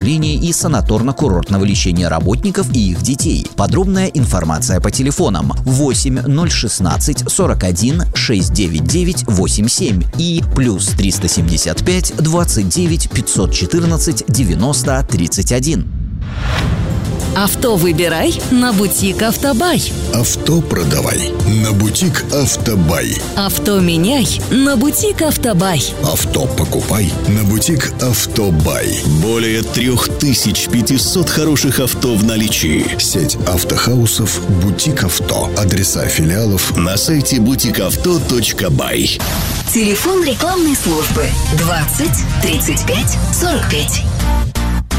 оздоровления и санаторно-курортного лечения работников и их детей. Подробная информация по телефонам 8 016 41 699 87 и плюс 375 29 514 90 31. Авто выбирай на бутик «Автобай». Авто продавай на бутик «Автобай». Авто меняй на бутик «Автобай». Авто покупай на бутик «Автобай». Более 3500 хороших авто в наличии. Сеть автохаусов «Бутик Авто». Адреса филиалов на сайте butikavto.by. Телефон рекламной службы 20 35 45.